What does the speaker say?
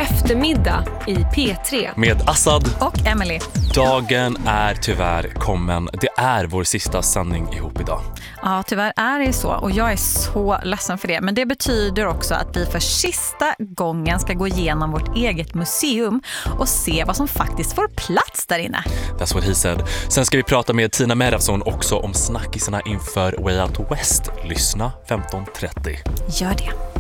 eftermiddag i P3 med Assad och Emily. Dagen är tyvärr kommen. Det är vår sista sändning ihop idag. Ja, tyvärr är det så och jag är så ledsen för det. Men det betyder också att vi för sista gången ska gå igenom vårt eget museum och se vad som faktiskt får plats där inne. That's what he said. Sen ska vi prata med Tina Merafsson också om snackisarna inför Way Out West. Lyssna 15:30. Gör det.